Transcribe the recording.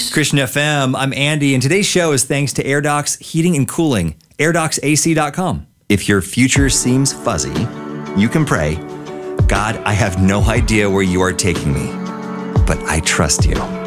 Christian FM. I'm Andy, and today's show is thanks to AirDocs Heating and Cooling, AirDocsAC.com. If your future seems fuzzy, you can pray, God, I have no idea where you are taking me, but I trust you.